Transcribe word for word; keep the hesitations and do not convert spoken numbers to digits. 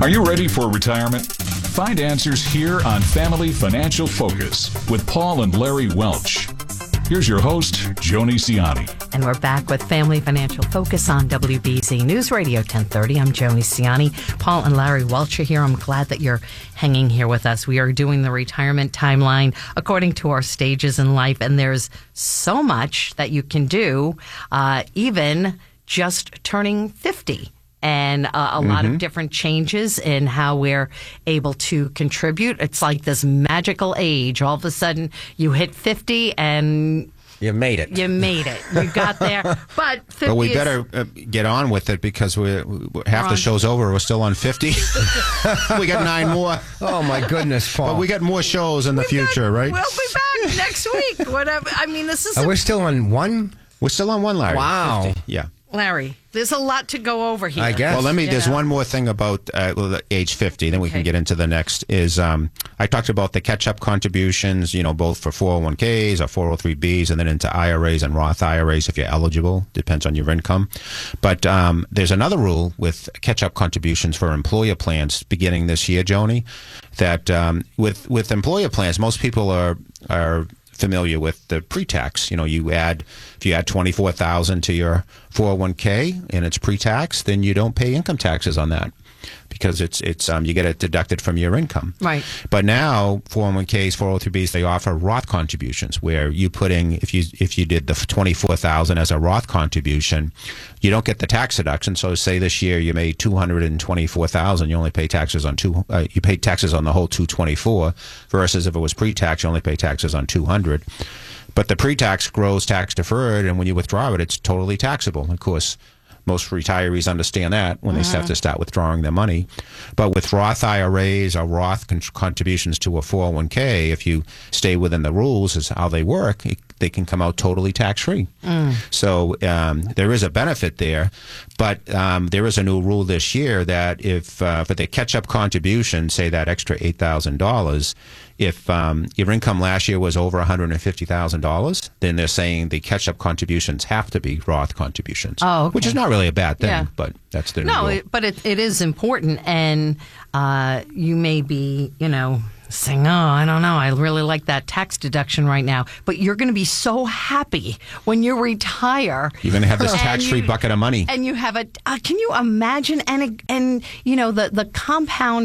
Are you ready for retirement? Find answers here on Family Financial Focus with Paul and Larry Welch. Here's your host, Joni Ciani. And we're back with Family Financial Focus on W B Z News Radio ten thirty. I'm Joni Ciani. Paul and Larry Welch are here. I'm glad that you're hanging here with us. We are doing the retirement timeline according to our stages in life, and there's so much that you can do, uh, even just turning fifty. And uh, a mm-hmm. lot of different changes in how we're able to contribute. It's like this magical age. All of a sudden, you hit fifty and... You made it. You made it. You got there. But fifty But we is, better uh, get on with it because we, we half the show's over. We're still on fifty. We got nine more. Oh, my goodness, Paul. But we got more shows in the We've future, got, right? We'll be back next week. Whatever. I mean, this is... Are a, we still on one? We're still on one, Larry. Wow. fifty. Yeah. Larry, there's a lot to go over here. I guess. Well, let me. You There's know? one more thing about uh, well, the age fifty. Then we Okay. can get into the next. Is um, I talked about the catch-up contributions. You know, both for four oh one k's or four oh three b's, and then into I R As and Roth I R As if you're eligible. Depends on your income. But um, there's another rule with catch-up contributions for employer plans beginning this year, Joni. That um, with with employer plans, most people are are. familiar with the pre-tax. You know, you add, if you add twenty-four thousand dollars to your four oh one k and it's pre-tax, then you don't pay income taxes on that because it's, it's um, you get it deducted from your income. Right. But now, four oh one k's, four oh three b's, they offer Roth contributions where you put in, if you if you did the twenty-four thousand dollars as a Roth contribution, you don't get the tax deduction. So say this year you made two hundred twenty-four thousand dollars, you only pay taxes on two, uh, you pay taxes on the whole two hundred twenty-four, versus if it was pre-tax, you only pay taxes on two hundred. But the pre-tax grows tax deferred, and when you withdraw it, it's totally taxable. Of course, most retirees understand that when they have to start withdrawing their money. But with Roth I R As or Roth con- contributions to a four oh one k, if you stay within the rules as how they work, it, they can come out totally tax-free. Mm. So um, there is a benefit there. But um, there is a new rule this year that if uh, for the catch-up contribution, say that extra eight thousand dollars, if um, your income last year was over one hundred fifty thousand dollars, then they're saying the catch-up contributions have to be Roth contributions. Oh, okay. Which is not really a bad thing, Yeah. but that's the new No, rule. it, but it, it is important, and uh, you may be, you know, saying, oh, I don't know, I really like that tax deduction right now. But you're going to be so happy when you retire. You're going to have this and tax-free you- bucket of money. And you have a, uh, can you imagine, and, and you know, the, the compound